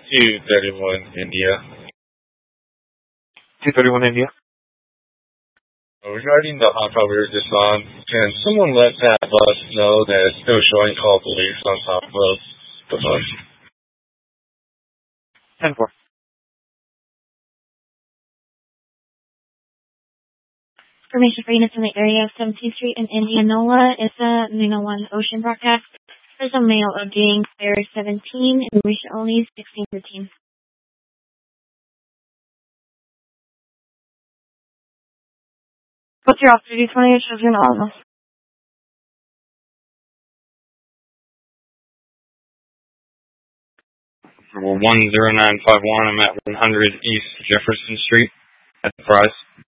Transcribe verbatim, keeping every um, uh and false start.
two thirty-one India. two thirty-one India. Regarding the hot top we were just on, can someone let that bus know that it's still showing call police on top of the bus? ten four. Information for units in the area of seventeenth Street in Indianola is a nine oh one Ocean broadcast. There's a male of being Fare seventeen, information only sixteen fifteen. What's your off-duty twenty-eight children on? one zero nine five one, I'm at one hundred East Jefferson Street at the Price.